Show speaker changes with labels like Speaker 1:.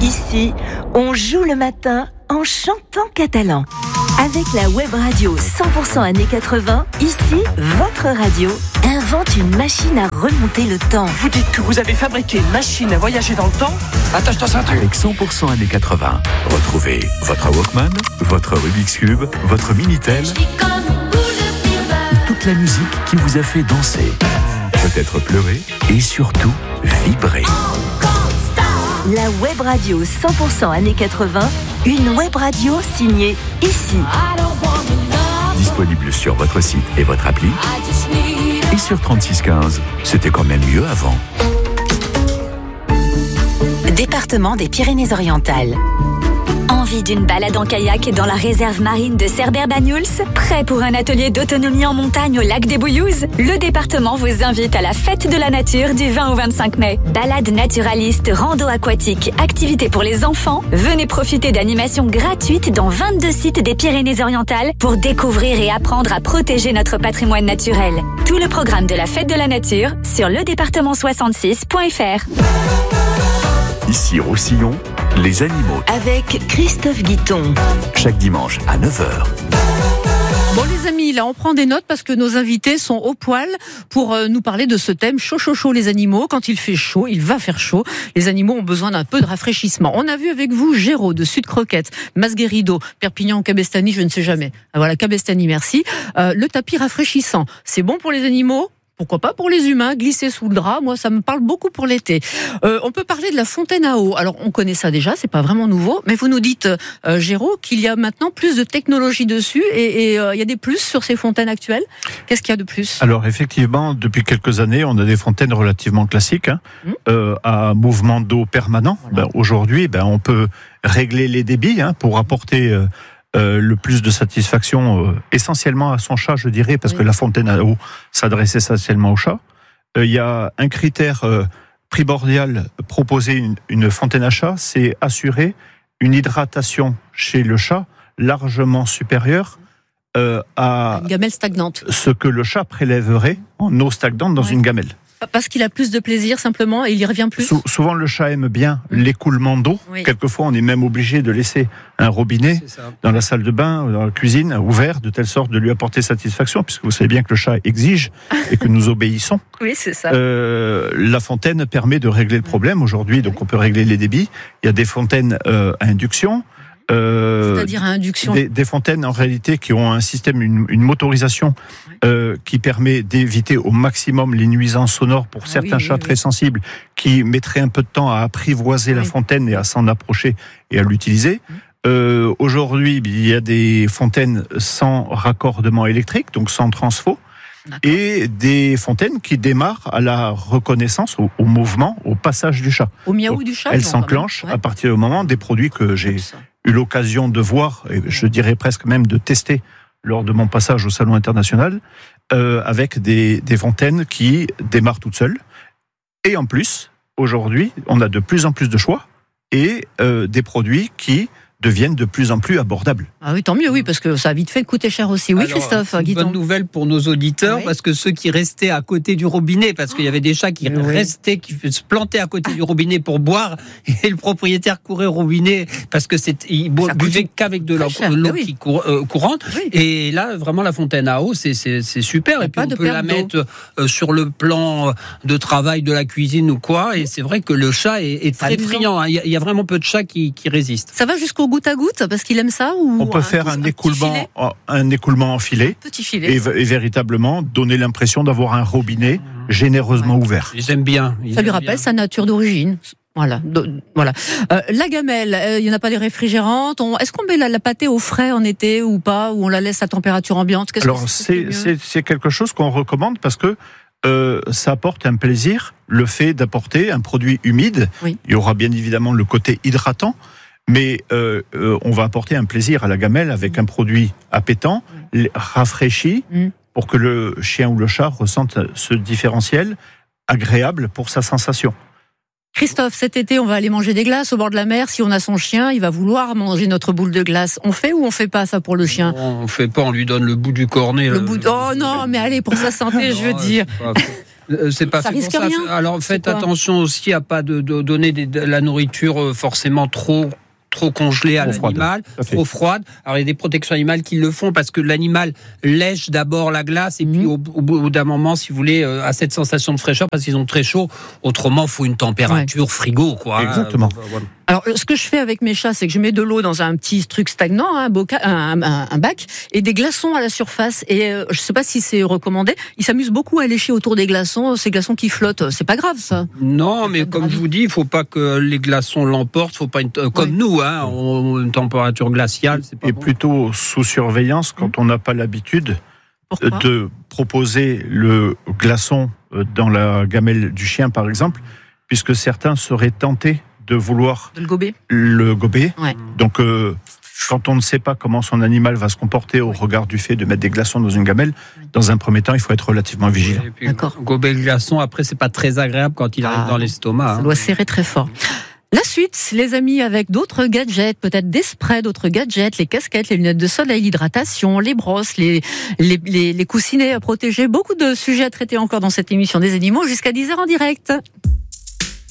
Speaker 1: Ici, on joue le matin en chantant catalan. Avec la web radio 100% années 80, ici, votre radio invente une machine à remonter le temps.
Speaker 2: Vous dites que vous avez fabriqué une machine à voyager dans le temps ? Attache-toi ça.
Speaker 3: Avec 100% années 80, retrouvez votre Walkman, votre Rubik's Cube, votre Minitel, toute la musique qui vous a fait danser, peut-être pleurer et surtout vibrer.
Speaker 1: La web radio 100% années 80, une web radio signée ici.
Speaker 3: Disponible sur votre site et votre appli. Et sur 3615, c'était quand même mieux avant.
Speaker 4: Département des Pyrénées-Orientales. Envie d'une balade en kayak dans la réserve marine de Cerbère-Banyuls? Prêt pour un atelier d'autonomie en montagne au lac des Bouillouzes? Le département vous invite à la fête de la nature du 20 au 25 mai. Balade naturaliste, rando aquatique, activités pour les enfants. Venez profiter d'animations gratuites dans 22 sites des Pyrénées-Orientales pour découvrir et apprendre à protéger notre patrimoine naturel. Tout le programme de la fête de la nature sur ledépartement66.fr.
Speaker 3: Ici Roussillon, les animaux.
Speaker 1: Avec Christophe Guiton.
Speaker 3: Chaque dimanche à 9h.
Speaker 5: Bon les amis, là on prend des notes parce que nos invités sont au poil pour nous parler de ce thème chaud chaud chaud les animaux. Quand il fait chaud, il va faire chaud. Les animaux ont besoin d'un peu de rafraîchissement. On a vu avec vous Géraud de Sud Croquette, Masguerido, Perpignan, Cabestany, je ne sais jamais. Ah, voilà, Cabestany, merci. Le tapis rafraîchissant, c'est bon pour les animaux? Pourquoi pas pour les humains, glisser sous le drap, moi ça me parle beaucoup pour l'été. On peut parler de la fontaine à eau. Alors on connaît ça déjà, c'est pas vraiment nouveau, mais vous nous dites, Géraud, qu'il y a maintenant plus de technologie dessus et il y a des plus sur ces fontaines actuelles. Qu'est-ce qu'il y a de plus?
Speaker 6: Alors effectivement, depuis quelques années, on a des fontaines relativement classiques, à mouvement d'eau permanent. Voilà. Aujourd'hui, on peut régler les débits pour apporter le plus de satisfaction essentiellement à son chat, je dirais, parce que la fontaine à eau s'adresse essentiellement au chat. Il y a un critère primordial, proposer une fontaine à chat, c'est assurer une hydratation chez le chat largement supérieure à
Speaker 5: une gamelle stagnante,
Speaker 6: ce que le chat prélèverait en eau stagnante dans une gamelle.
Speaker 5: Parce qu'il a plus de plaisir simplement et il y revient plus.
Speaker 6: Souvent le chat aime bien l'écoulement d'eau. Oui. Quelquefois on est même obligé de laisser un robinet dans la salle de bain ou dans la cuisine ouvert de telle sorte de lui apporter satisfaction, puisque vous savez bien que le chat exige et que nous obéissons.
Speaker 5: Oui, c'est ça.
Speaker 6: La fontaine permet de régler le problème aujourd'hui, donc on peut régler les débits. Il y a des fontaines à induction.
Speaker 5: C'est-à-dire à induction.
Speaker 6: Des fontaines en réalité qui ont un système, une motorisation qui permet d'éviter au maximum les nuisances sonores pour certains chats très sensibles qui mettraient un peu de temps à apprivoiser la fontaine et à s'en approcher et à l'utiliser. Aujourd'hui, il y a des fontaines sans raccordement électrique, donc sans transfo. Et des fontaines qui démarrent à la reconnaissance, au mouvement, au passage du chat.
Speaker 5: Au miaou du chat.
Speaker 6: Elles s'enclenchent à partir du moment des produits que j'ai eu l'occasion de voir, et je dirais presque même de tester lors de mon passage au Salon International, avec des fontaines qui démarrent toutes seules. Et en plus, aujourd'hui, on a de plus en plus de choix et des produits qui deviennent de plus en plus abordables.
Speaker 5: Ah oui, tant mieux, oui, parce que ça a vite fait coûter cher aussi. Oui, alors, Christophe,
Speaker 7: une bonne nouvelle pour nos auditeurs, parce que ceux qui restaient à côté du robinet, parce qu'il y avait des chats qui restaient, qui se plantaient à côté du robinet pour boire, et le propriétaire courait au robinet, parce que il buvait qu'avec de l'eau qui courante. Oui. Et là, vraiment, la fontaine à eau, c'est super. Et puis on peut la mettre sur le plan de travail de la cuisine ou quoi. Et c'est vrai que le chat est très friand. Il y a vraiment peu de chats qui résistent. Ça
Speaker 5: va jusqu'au goutte à goutte, parce qu'il aime ça ou...
Speaker 6: On peut faire un écoulement en filet,
Speaker 5: petit filet.
Speaker 6: Et véritablement donner l'impression d'avoir un robinet généreusement ouvert.
Speaker 7: Ils aiment bien.
Speaker 5: Ça lui rappelle sa nature d'origine. Voilà. La gamelle, il n'y en a pas des réfrigérantes. Est-ce qu'on met la pâtée au frais en été ou pas, ou on la laisse à température ambiante?
Speaker 6: Alors c'est quelque chose qu'on recommande parce que ça apporte un plaisir, le fait d'apporter un produit humide. Oui. Il y aura bien évidemment le côté hydratant. Mais on va apporter un plaisir à la gamelle avec un produit appétant, rafraîchi, pour que le chien ou le chat ressente ce différentiel agréable pour sa sensation.
Speaker 5: Christophe, cet été, on va aller manger des glaces au bord de la mer. Si on a son chien, il va vouloir manger notre boule de glace. On fait ou on fait pas ça pour le chien?
Speaker 7: Non, on fait pas, on lui donne le bout du cornet.
Speaker 5: Oh non, mais allez, pour sa santé, je veux dire.
Speaker 7: C'est pas
Speaker 5: Ça
Speaker 7: fait pour
Speaker 5: risque
Speaker 7: ça.
Speaker 5: rien.
Speaker 7: Alors faites attention aussi à pas de donner de la nourriture forcément trop congelée à l'animal, trop froide. Alors il y a des protections animales qui le font parce que l'animal lèche d'abord la glace et puis au bout d'un moment, si vous voulez, a cette sensation de fraîcheur parce qu'ils ont très chaud. Autrement, il faut une température frigo, quoi.
Speaker 6: Exactement.
Speaker 7: Voilà.
Speaker 5: Alors, ce que je fais avec mes chats, c'est que je mets de l'eau dans un petit truc stagnant, un bac, et des glaçons à la surface. Et je sais pas si c'est recommandé. Ils s'amusent beaucoup à lécher autour des glaçons, ces glaçons qui flottent. C'est pas grave, ça.
Speaker 7: Non, mais comme je vous dis, il faut pas que les glaçons l'emportent. Faut pas comme nous, une température glaciale. C'est pas
Speaker 6: et
Speaker 7: bon.
Speaker 6: plutôt sous surveillance quand on n'a pas l'habitude de proposer le glaçon dans la gamelle du chien, par exemple, puisque certains seraient tentés de vouloir
Speaker 5: le gober.
Speaker 6: Ouais. Donc, quand on ne sait pas comment son animal va se comporter au regard du fait de mettre des glaçons dans une gamelle, dans un premier temps, il faut être relativement vigilant.
Speaker 7: Et puis, gober le glaçon, après, c'est pas très agréable quand il arrive dans l'estomac.
Speaker 5: Ça doit serrer très fort. La suite, les amis, avec d'autres gadgets, peut-être des sprays, d'autres gadgets, les casquettes, les lunettes de soleil, l'hydratation, les brosses, les coussinets protégés. Beaucoup de sujets à traiter encore dans cette émission des animaux jusqu'à 10h en direct.